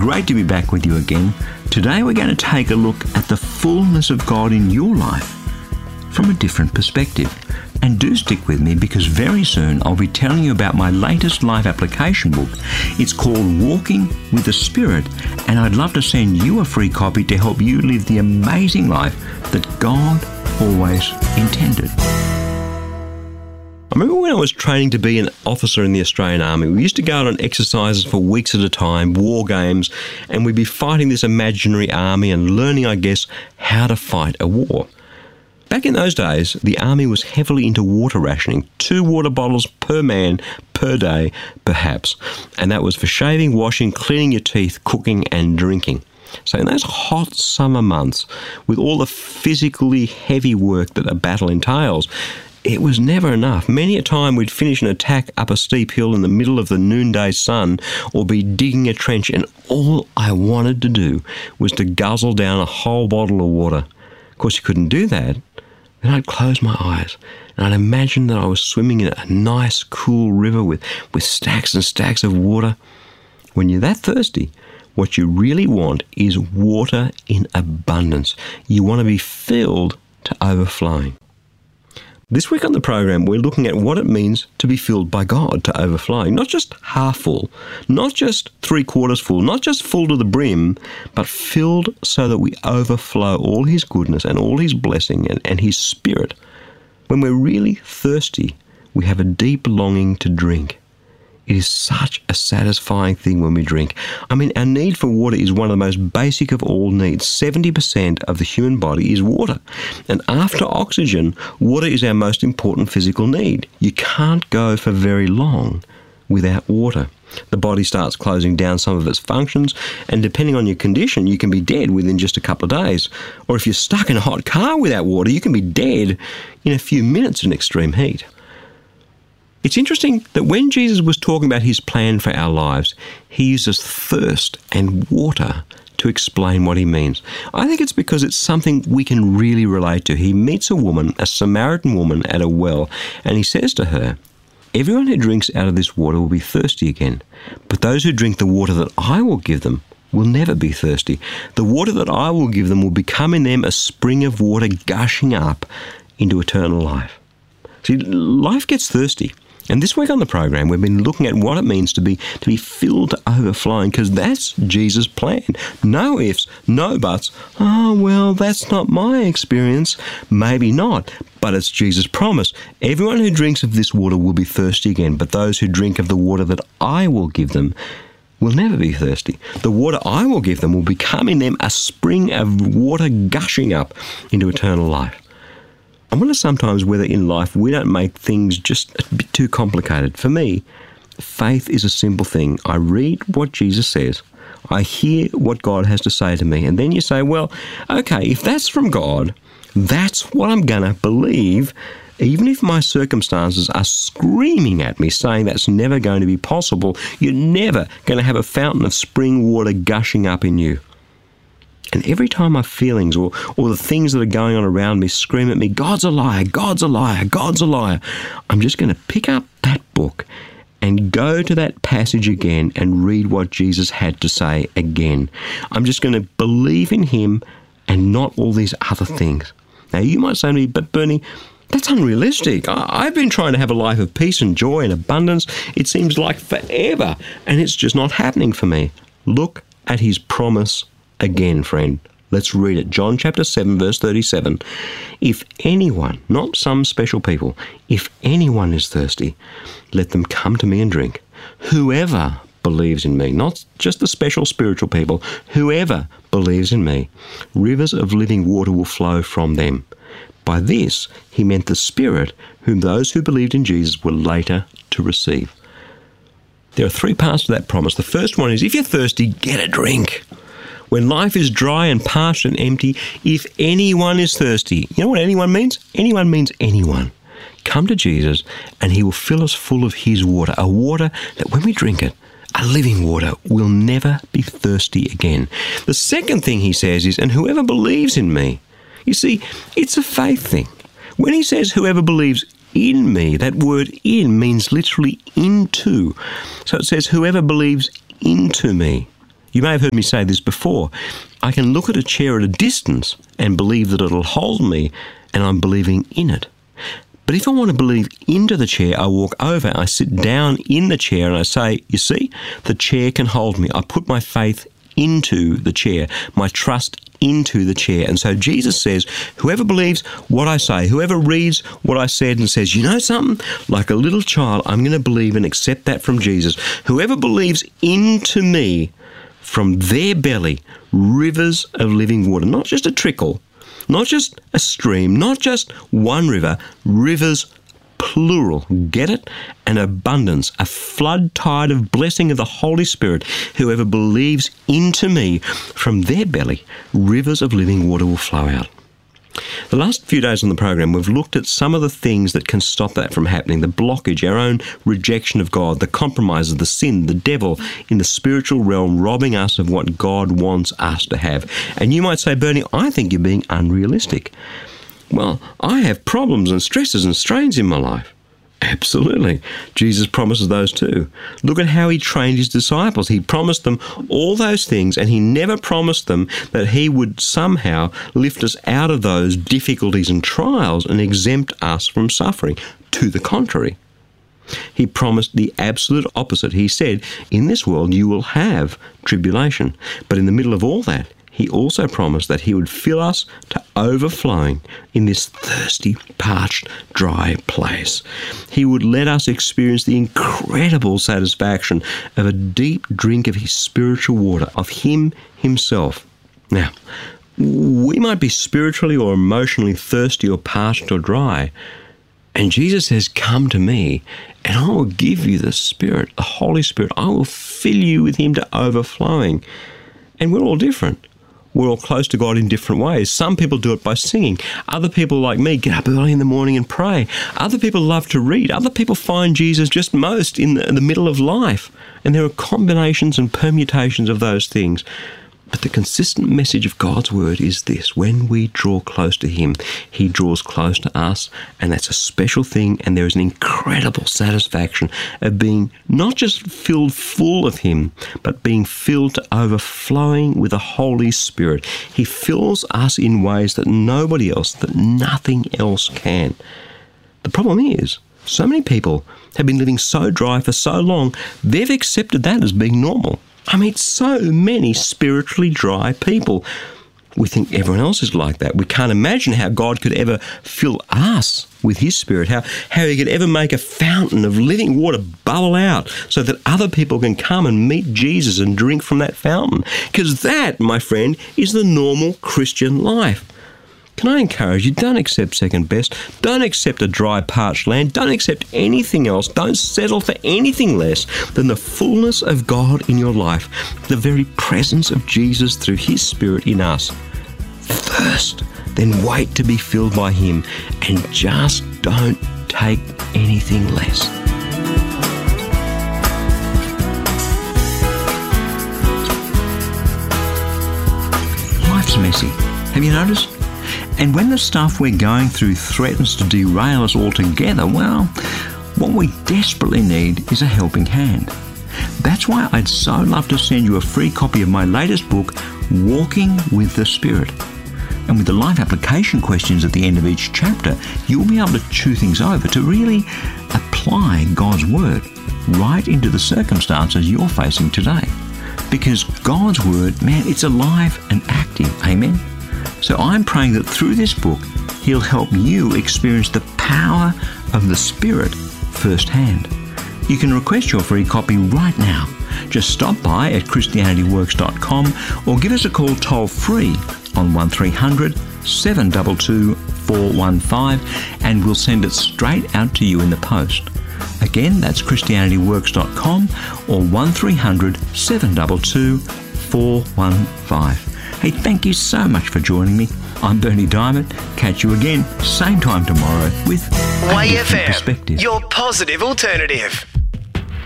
Great to be back with you again. Today we're going to take a look at the fullness of God in your life from a different perspective. And do stick with me because very soon I'll be telling you about my latest life application book. It's called Walking with the Spirit, and I'd love to send you a free copy to help you live the amazing life that God always intended. I remember when I was training to be an officer in the Australian Army, we used to go out on exercises for weeks at a time, war games, and we'd be fighting this imaginary army and learning, I guess, how to fight a war. Back in those days, the army was heavily into water rationing, 2 water bottles per man per day, perhaps. And that was for shaving, washing, cleaning your teeth, cooking and drinking. So in those hot summer months, with all the physically heavy work that a battle entails, it was never enough. Many a time we'd finish an attack up a steep hill in the middle of the noonday sun or be digging a trench, and all I wanted to do was to guzzle down a whole bottle of water. Of course, you couldn't do that. Then I'd close my eyes and I'd imagine that I was swimming in a nice, cool river with stacks and stacks of water. When you're that thirsty, what you really want is water in abundance. You want to be filled to overflowing. This week on the program, we're looking at what it means to be filled by God to overflowing. Not just half full, not just 3/4 full, not just full to the brim, but filled so that we overflow all His goodness and all His blessing and His Spirit. When we're really thirsty, we have a deep longing to drink. It is such a satisfying thing when we drink. I mean, our need for water is one of the most basic of all needs. 70% of the human body is water. And after oxygen, water is our most important physical need. You can't go for very long without water. The body starts closing down some of its functions, and depending on your condition, you can be dead within just a couple of days. Or if you're stuck in a hot car without water, you can be dead in a few minutes in extreme heat. It's interesting that when Jesus was talking about His plan for our lives, He uses thirst and water to explain what He means. I think it's because it's something we can really relate to. He meets a woman, a Samaritan woman, at a well, and He says to her, "Everyone who drinks out of this water will be thirsty again, but those who drink the water that I will give them will never be thirsty. The water that I will give them will become in them a spring of water gushing up into eternal life." See, life gets thirsty. And this week on the program, we've been looking at what it means to be filled to overflowing, because that's Jesus' plan. No ifs, no buts. Oh, well, that's not my experience. Maybe not, but it's Jesus' promise. Everyone who drinks of this water will be thirsty again, but those who drink of the water that I will give them will never be thirsty. The water I will give them will become in them a spring of water gushing up into eternal life. I wonder sometimes whether in life we don't make things just a bit too complicated. For me, faith is a simple thing. I read what Jesus says. I hear what God has to say to me. And then you say, well, okay, if that's from God, that's what I'm going to believe, even if my circumstances are screaming at me, saying that's never going to be possible. You're never going to have a fountain of spring water gushing up in you. And every time my feelings or the things that are going on around me scream at me, God's a liar, God's a liar, God's a liar, I'm just going to pick up that book and go to that passage again and read what Jesus had to say again. I'm just going to believe in Him and not all these other things. Now, you might say to me, but Bernie, that's unrealistic. I've been trying to have a life of peace and joy and abundance. It seems like forever, and it's just not happening for me. Look at His promise again, friend. Let's read it. John chapter 7, verse 37. If anyone, not some special people, if anyone is thirsty, let them come to me and drink. Whoever believes in me, not just the special spiritual people, whoever believes in me, rivers of living water will flow from them. By this, He meant the Spirit, whom those who believed in Jesus were later to receive. There are 3 parts to that promise. The first one is, if you're thirsty, get a drink. When life is dry and parched and empty, if anyone is thirsty, you know what anyone means? Anyone means anyone. Come to Jesus and He will fill us full of His water, a water that when we drink it, a living water, we'll never be thirsty again. The second thing He says is, and whoever believes in me. You see, it's a faith thing. When He says whoever believes in me, that word in means literally into. So it says whoever believes into me. You may have heard me say this before. I can look at a chair at a distance and believe that it'll hold me, and I'm believing in it. But if I want to believe into the chair, I walk over, I sit down in the chair, and I say, you see, the chair can hold me. I put my faith into the chair, my trust into the chair. And so Jesus says, whoever believes what I say, whoever reads what I said and says, you know something, like a little child, I'm going to believe and accept that from Jesus. Whoever believes into me, from their belly, rivers of living water, not just a trickle, not just a stream, not just one river, rivers plural, get it? An abundance, a flood tide of blessing of the Holy Spirit. Whoever believes into me, from their belly, rivers of living water will flow out. The last few days on the program, we've looked at some of the things that can stop that from happening, the blockage, our own rejection of God, the compromises, the sin, the devil in the spiritual realm robbing us of what God wants us to have. And you might say, Bernie, I think you're being unrealistic. Well, I have problems and stresses and strains in my life. Absolutely. Jesus promises those too. Look at how he trained his disciples. He promised them all those things, and he never promised them that he would somehow lift us out of those difficulties and trials and exempt us from suffering. To the contrary. He promised the absolute opposite. He said, in this world you will have tribulation. But in the middle of all that, he also promised that he would fill us to overflowing in this thirsty, parched, dry place. He would let us experience the incredible satisfaction of a deep drink of his spiritual water, of him himself. Now, we might be spiritually or emotionally thirsty or parched or dry, and Jesus says, come to me, and I will give you the Spirit, the Holy Spirit. I will fill you with him to overflowing. And we're all different. We're all close to God in different ways. Some people do it by singing. Other people, like me, get up early in the morning and pray. Other people love to read. Other people find Jesus just most in the middle of life. And there are combinations and permutations of those things. But the consistent message of God's word is this: when we draw close to him, he draws close to us, and that's a special thing, and there is an incredible satisfaction of being not just filled full of him, but being filled to overflowing with the Holy Spirit. He fills us in ways that nobody else, that nothing else can. The problem is, so many people have been living so dry for so long, they've accepted that as being normal. I meet so many spiritually dry people. We think everyone else is like that. We can't imagine how God could ever fill us with his Spirit, how he could ever make a fountain of living water bubble out so that other people can come and meet Jesus and drink from that fountain. Because that, my friend, is the normal Christian life. Can I encourage you, don't accept second best. Don't accept a dry, parched land. Don't accept anything else. Don't settle for anything less than the fullness of God in your life, the very presence of Jesus through his Spirit in us. Thirst, then wait to be filled by him, and just don't take anything less. Life's messy. Have you noticed? And when the stuff we're going through threatens to derail us altogether, well, what we desperately need is a helping hand. That's why I'd so love to send you a free copy of my latest book, Walking with the Spirit. And with the life application questions at the end of each chapter, you'll be able to chew things over to really apply God's Word right into the circumstances you're facing today. Because God's Word, man, it's alive and active. Amen? So I'm praying that through this book, he'll help you experience the power of the Spirit firsthand. You can request your free copy right now. Just stop by at ChristianityWorks.com or give us a call toll-free on 1300 722 415 and we'll send it straight out to you in the post. Again, that's ChristianityWorks.com or 1300 722 415. Hey, thank you so much for joining me. I'm Bernie Diamond. Catch you again, same time tomorrow with YFM, Perspective. your positive alternative.